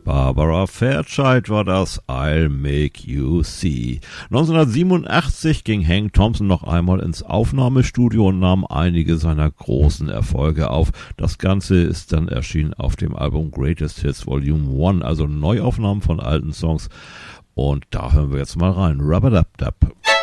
Barbara Fairchild war das, I'll Make You See. 1987 ging Hank Thompson noch einmal ins Aufnahmestudio und nahm einige seiner großen Erfolge auf. Das Ganze ist dann erschienen auf dem Album Greatest Hits Volume 1, also Neuaufnahmen von alten Songs. Und da hören wir jetzt mal rein. Rub-a-dub-dub.